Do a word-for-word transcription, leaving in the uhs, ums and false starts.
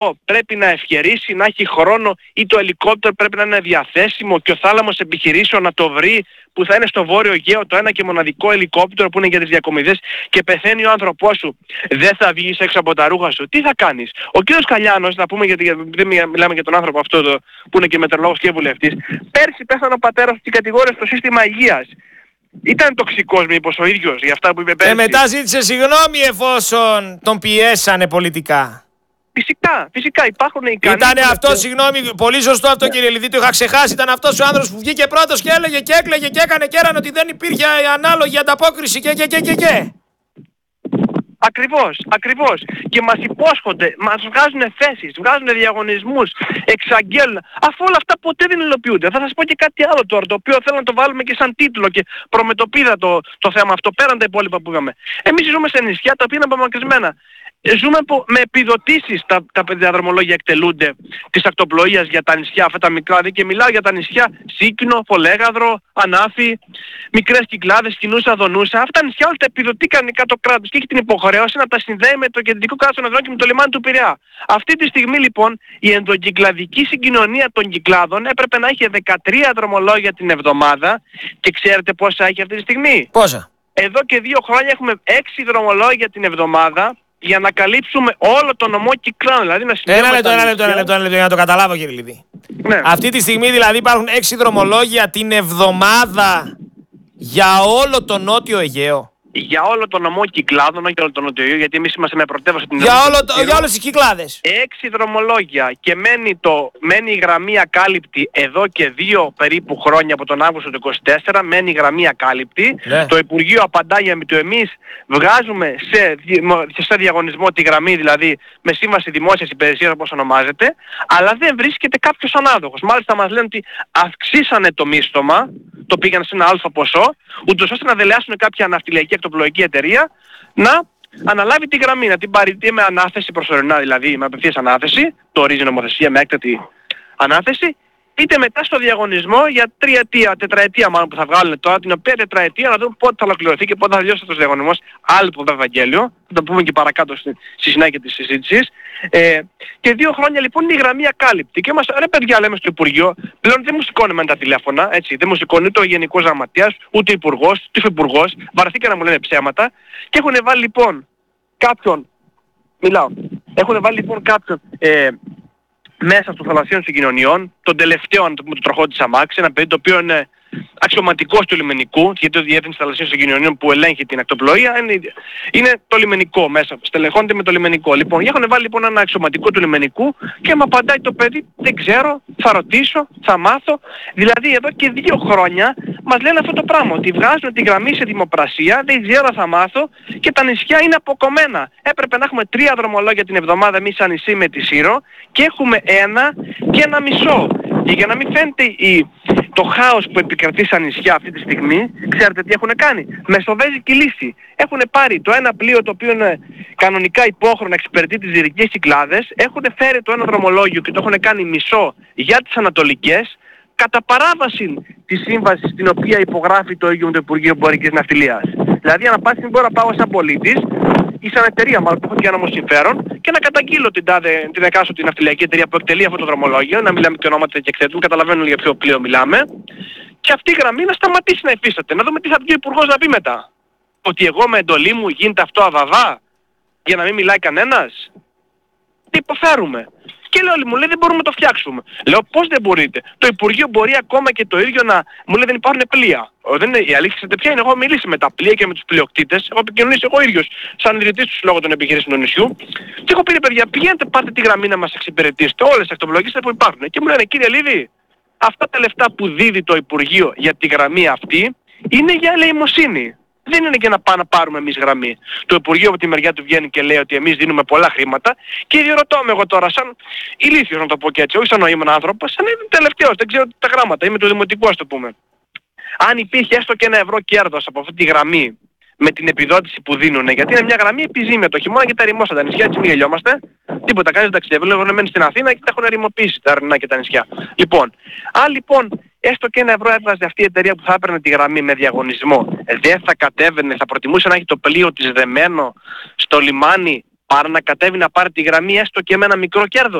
πρέπει να ευκαιρίσει, να έχει χρόνο, ή το ελικόπτερο πρέπει να είναι διαθέσιμο και ο θάλαμος επιχειρήσεων να το βρει, που θα είναι στο Βόρειο Αιγαίο το ένα και μοναδικό ελικόπτερο που είναι για τις διακομιδές, και πεθαίνει ο άνθρωπός σου. Δεν θα βγεις έξω από τα ρούχα σου. Τι θα κάνεις? Ο κύριος Καλιάνος, να πούμε, γιατί δεν μιλάμε για τον άνθρωπο αυτό το, που είναι και μετεωρολόγος και βουλευτής, πέρσι πέθανε ο πατέρας του και κατηγόρησε στο σύστημα υγείας. Ήταν τοξικός μήπως ο ίδιος για αυτά που είπε πέρσι? Και μετά ζήτησε συγγνώμη εφόσον τον πιέσανε πολιτικά. Φυσικά, φυσικά υπάρχουν ικανοί. Ήτανε αυτό, συγγνώμη, πολύ σωστό αυτό, κύριε Λιδί, το είχα ξεχάσει. Ήταν αυτός ο άνθρωπος που βγήκε πρώτος και έλεγε και έκλαιγε και έκανε κέραν ότι δεν υπήρχε ανάλογη ανταπόκριση και και και και και. Ακριβώς, ακριβώς. Και μας υπόσχονται, μας βγάζουν θέσεις, βγάζουν διαγωνισμούς, εξαγγέλνουν. Αφού όλα αυτά ποτέ δεν υλοποιούνται. Θα σας πω και κάτι άλλο τώρα, το οποίο θέλω να το βάλουμε και σαν τίτλο και προμετωπίδα το, το θέμα αυτό, πέραν τα υπόλοιπα που είπαμε. Εμείς ζούμε σε νησιά τα οποία είναι απομακρυσμένα. Ζούμε που, με επιδοτήσεις τα, τα διαδρομολόγια εκτελούνται της ακτοπλοείας για τα νησιά αυτά τα μικρά, και μιλάω για τα νησιά Σίκινο, Φολέγαδρο, Ανάφη, μικρές Κυκλάδες, Κινούσα, Δονούσα. Αυτά τα νησιά όλα τα επιδοτεί κανονικά το κράτος και έχει την υποχρέωση να τα συνδέει με το κεντρικό κράτος των Εδρών και με το λιμάνι του Πειραιά. Αυτή τη στιγμή λοιπόν η ενδοκυκλαδική συγκοινωνία των Κυκλάδων έπρεπε να έχει δεκατρία δρομολόγια την εβδομάδα, και ξέρετε πόσα έχει αυτή τη στιγμή? Πόσα? Εδώ και δύο χρόνια έχουμε έξι δρομολόγια την εβδομάδα, για να καλύψουμε όλο το νομό Κυκλάδων. Δηλαδή να ένα λεπτό, ένα λεπτό, ένα λεπτό, ένα λεπτό, για να το καταλάβω, κύριε Λιδί. Ναι. Αυτή τη στιγμή δηλαδή υπάρχουν έξι δρομολόγια την εβδομάδα για όλο το Νότιο Αιγαίο. Για όλο το νομό Κυκλάδων, όχι για όλο το Νότιο Αιγαίο, γιατί εμείς είμαστε με πρωτεύουσα την Για, όλο το, για όλες τις Κυκλάδες. Έξι δρομολόγια, και μένει, το, μένει η γραμμή ακάλυπτη εδώ και δύο περίπου χρόνια, από τον Αύγουστο του είκοσι τέσσερα, μένει η γραμμή ακάλυπτη. Ναι. Το Υπουργείο απαντάει για το εμείς βγάζουμε σε, σε διαγωνισμό τη γραμμή, δηλαδή με σύμβαση δημόσιας υπηρεσίας όπως ονομάζεται, αλλά δεν βρίσκεται κάποιος ανάδοχος. Μάλιστα μας λένε ότι αυξήσανε το μίστομα, το πήγαν σε ένα αλφα ποσό, ούτως ώστε να δελεάσουν κάποια ναυτιλιακή ακτοπλοϊκή εταιρεία να αναλάβει τη γραμμή, να την πάρει είτε με ανάθεση προσωρινά, δηλαδή με απευθείας ανάθεση, το ορίζει η νομοθεσία με έκτατη ανάθεση, είτε μετά στο διαγωνισμό για τριετία, τετραετία μάλλον που θα βγάλουν τώρα, την οποία τετραετία να δούμε πότε θα ολοκληρωθεί και πότε θα τελειώσει αυτός ο διαγωνισμός. Άλλο που Ευαγγέλιο, θα το πούμε και παρακάτω στη, στη συνέχεια της συζήτησης. Ε, και δύο χρόνια λοιπόν είναι η γραμμή ακάλυπτη. Και μας, ρε παιδιά, λέμε στο Υπουργείο, πλέον δεν μου σηκώνουμε τα τηλέφωνα, έτσι, δεν μου σηκώνει ούτε ο Γενικός Γραμματέας, ούτε ο Υπουργός, ούτε ο Υφυπουργός, βαρεθήκα να μου λένε ψέματα, και έχουν βάλει λοιπόν κάποιον, μιλάω, έχουν βάλει λοιπόν κάποιον, ε, μέσα στο θαλασσίων συγκοινωνιών, τον τελευταίο αν το πούμε, το τροχό της αμάξης, ένα παιδί το οποίο είναι αξιωματικός του λιμενικού, γιατί το Διεύθυνση Θαλασσίων Συγκοινωνιών που ελέγχει την ακτοπλοεία είναι, είναι το λιμενικό μέσα, στελεχώνεται με το λιμενικό. Λοιπόν, έχουν βάλει λοιπόν ένα αξιωματικό του λιμενικού και μου απαντάει το παιδί, δεν ξέρω, θα ρωτήσω, θα μάθω. Δηλαδή εδώ και δύο χρόνια μας λένε αυτό το πράγμα, ότι βγάζουν τη γραμμή σε δημοπρασία, δεν ξέρω, θα μάθω, και τα νησιά είναι αποκομμένα. Έπρεπε να έχουμε τρία δρομολόγια την εβδομάδα εμείς σαν νησί με τη Σύρο, και έχουμε ένα και ένα μισό. Και για να μην φαίνεται η, το χάος που επικρατεί στα νησιά αυτή τη στιγμή, ξέρετε τι έχουν κάνει? Μεσοβέζικη λύση. Έχουν πάρει το ένα πλοίο το οποίο είναι κανονικά υπόχρονο, εξυπηρετεί τις Δυτικές Κυκλάδες, έχουν φέρει το ένα δρομολόγιο και το έχουν κάνει μισό για τις Ανατολικές, κατά παράβαση της σύμβασης την οποία υπογράφει το ίδιο με το Υπουργείο Εμπορικής Ναυτιλίας. Δηλαδή ανά πάση μπορώ να πάω σαν πολίτης ή σαν εταιρεία μάλλον που έχω και νόμο συμφέρον και να καταγγείλω την, τάδε, την εκάστοτε ναυτιλιακή εταιρεία που εκτελεί αυτό το δρομολόγιο, να μιλάμε και ονόματα και εκθέτουν, καταλαβαίνουν για ποιο πλοίο μιλάμε, και αυτή η γραμμή να σταματήσει να υφίσταται. Να δούμε τι θα βγει ο Υπουργός να πει μετά. Ότι εγώ με εντολή μου γίνεται αυτό αβαβά για να μην μιλάει κανένας? Τι υποφέρουμε? Και λέω, μου λέει δεν μπορούμε να το φτιάξουμε. Λέω πώς δεν μπορείτε? Το Υπουργείο μπορεί ακόμα και το ίδιο να μου λέει δεν υπάρχουν πλοία. Δεν είναι, η αλήθεια είναι ποια είναι? Εγώ έχω μιλήσει με τα πλοία και με τους πλειοκτήτες, έχω επικοινωνήσει εγώ ίδιος σαν ιδρυτής του Συλλόγου των Επιχειρήσεων του νησιού και έχω πει, παιδιά, πηγαίνετε πάτε τη γραμμή να μας εξυπηρετήσετε όλες τις ακτοπλοϊκές που υπάρχουν. Και μου λένε, κύριε Λίδη, αυτά τα λεφτά που δίδει το Υπουργείο για τη γραμμή αυτή είναι για ελεημοσύνη. Δεν είναι για να πάμε να πάρουμε εμείς γραμμή. Το Υπουργείο από τη μεριά του βγαίνει και λέει ότι εμείς δίνουμε πολλά χρήματα και διερωτώ με εγώ τώρα σαν ηλίθιος να το πω και έτσι, όχι σαν νοήμων άνθρωπος, σαν είναι τελευταίος, δεν ξέρω τα γράμματα, είμαι του Δημοτικού ας το πούμε. Αν υπήρχε έστω και ένα ευρώ κέρδος από αυτή τη γραμμή με την επιδότηση που δίνουν, γιατί είναι μια γραμμή επιζήμια το χειμώνα και τα ερημόσα τα νησιά, έτσι μην γελιόμαστε. Τίποτα, κανείς δεν ταξιδεύει, λέγονται μένει στην Αθήνα και τα έχουν ερημοποιήσει τα Αρνά και τα νησιά. Λοιπόν, αν λοιπόν έστω και ένα ευρώ έβγαζε αυτή η εταιρεία που θα έπαιρνε τη γραμμή με διαγωνισμό, δεν θα κατέβαινε, θα προτιμούσε να έχει το πλοίο της δεμένο στο λιμάνι Παρά να κατέβει να πάρει τη γραμμή έστω και με ένα μικρό κέρδος.